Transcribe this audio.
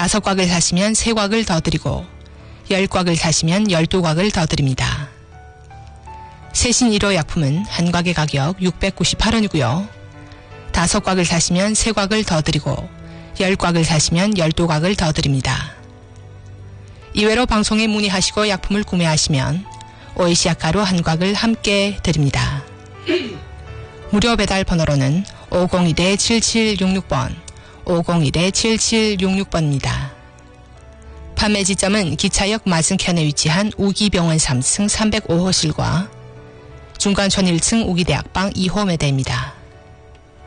5곽을 사시면 3곽을 더 드리고 10곽을 사시면 12곽을 더 드립니다. 세신 1호 약품은 한 곽의 가격 698원이고요. 5곽을 사시면 3곽을 더 드리고 10곽을 사시면 12곽을 더 드립니다. 이외로 방송에 문의하시고 약품을 구매하시면 오이시아 가루 한 곽을 함께 드립니다. 무료 배달 번호로는 502-7766번, 501-7766번입니다. 판매 지점은 기차역 맞은편에 위치한 우기병원 3층 305호실과 중간촌 1층 우기대학방 2호 매대입니다.